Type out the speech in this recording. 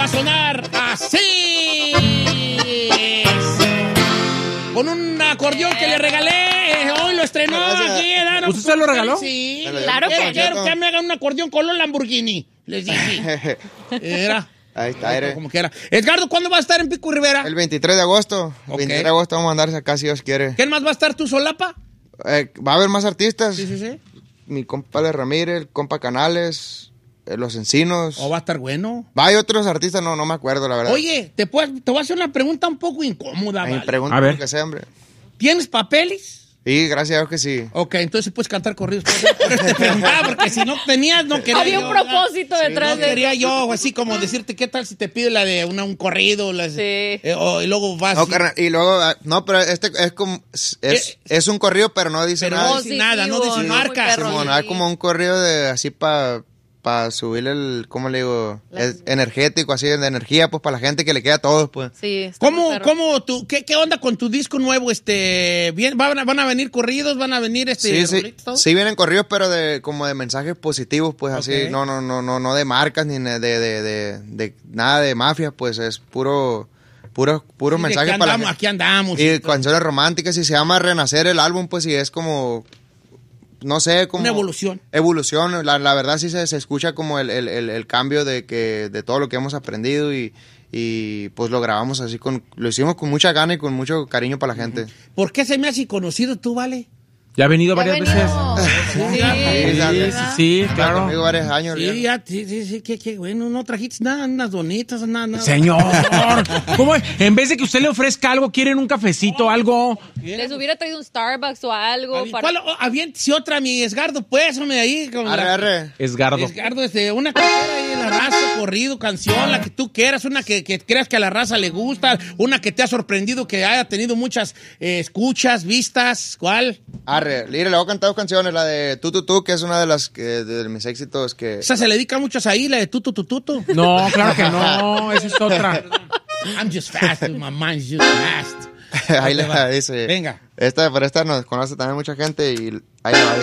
va a sonar así. Con un acordeón que le regalé, hoy lo estrenó aquí. ¿Usted se lo regaló? Sí. Claro que Quiero que me hagan un acordeón con los Lamborghini. Les dije. Era. Ahí está, Como quiera. Edgardo, ¿cuándo va a estar en Pico y Rivera? El 23 de agosto. Ok. 23 de agosto vamos a andarse acá si Dios quiere. ¿Quién más va a estar, tú, Solapa? Va a haber más artistas. Sí. Mi compa Ale Ramírez, el compa Canales, Los Encinos. ¿O va a estar bueno? Hay otros artistas, no me acuerdo, la verdad. Oye, te voy a hacer una pregunta un poco incómoda, Ay, ¿vale? pregunta A ver. lo que sea, hombre. ¿Tienes papeles? Sí, gracias a Dios que sí. Ok, entonces puedes cantar corridos. Porque si no tenías, no quería Había yo, un propósito ¿verdad? detrás No de quería yo, así como decirte, ¿qué tal si te pido la de un corrido? Sí. Y luego vas... No, carnal, y luego, no, pero este es como, es un corrido, pero no dice pero nada. no dice nada, no dice muy marcas. perro. Simón, hay como un corrido de así para subirle el, ¿cómo le digo? Es energético, así, de energía, pues, para la gente que le queda a todos, pues. Sí, está muy perro. ¿Cómo tú, qué onda con tu disco nuevo? ¿Van a venir corridos? ¿Van a venir Sí, rolitos, todo? sí vienen corridos, pero como de mensajes positivos, pues, así, Ok. no de marcas, ni de nada de mafias, pues, es puros Sí, mensajes aquí para andamos, aquí andamos. y canciones románticas, y se llama Renacer el álbum, pues, y es como, no sé, como... Una evolución. Evolución, la verdad sí se escucha como el cambio de todo lo que hemos aprendido y pues lo grabamos así, lo hicimos con mucha gana y con mucho cariño para la gente. ¿Por qué se me hace conocido tú, Vale? Ya ha venido Ya varias venido. veces. Sí, claro. Conmigo varios años. Sí, sí, qué bueno, no trajiste nada, unas donitas, nada. Señor, ¿cómo es? En vez de que usted le ofrezca algo, ¿quieren un cafecito, algo? Les hubiera traído un Starbucks o algo. ¿Cuál? Aviéntese otra, mi Esgardo, pues, hombre, ahí. Con Arre. Esgardo. Esgardo, una que quiera ahí en la raza, corrido, canción, la que tú quieras, una que creas que a la raza le gusta, una que te ha sorprendido, que haya tenido muchas escuchas, vistas, ¿cuál? Arre, mire, le voy a cantar dos canciones, la de Tú, que es una de las de mis éxitos que... Esa se le dedica muchas ahí, la de tutu. No, claro que no, esa es otra. I'm just fast, my mind's just fast. Ahí le dice. Venga. Pero esta nos conoce también mucha gente y ahí le va a